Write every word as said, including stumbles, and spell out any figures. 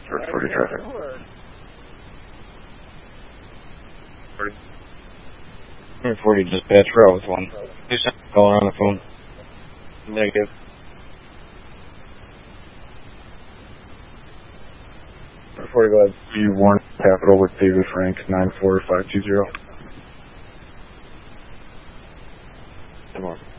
forty traffic. forty dispatch, row with one. Call on the phone. Negative. forty, go ahead. You warn Capital with David Frank, nine four five two zero. Come on.